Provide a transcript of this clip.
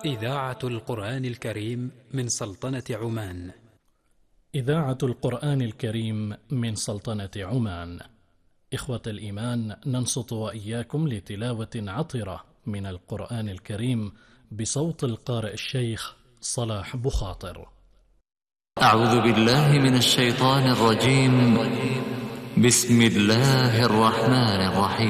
إذاعة القرآن الكريم من سلطنة عمان. إذاعة القرآن الكريم من سلطنة عمان. إخوة الإيمان، ننصت وإياكم لتلاوة عطرة من القرآن الكريم بصوت القارئ الشيخ صلاح بخاطر. أعوذ بالله من الشيطان الرجيم. بسم الله الرحمن الرحيم.